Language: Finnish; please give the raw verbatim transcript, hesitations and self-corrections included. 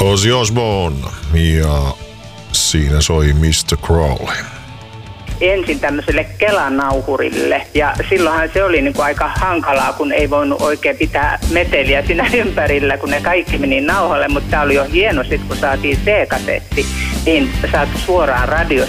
Ozzy Osbourne ja siinä soi mister Crowley. Ensin tämmöiselle Kelanauhurille ja silloinhan se oli niin kuin aika hankalaa, kun ei voinut oikein pitää meteliä siinä ympärillä, kun ne kaikki meni nauhalle, mutta tämä oli jo hieno sit, kun saatiin C-kasetti, niin saat suoraan radiosta